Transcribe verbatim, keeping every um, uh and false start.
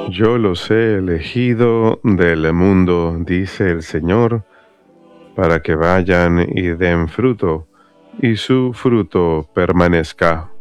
Yo los he elegido del mundo, dice el Señor, para que vayan y den fruto, y su fruto permanezca,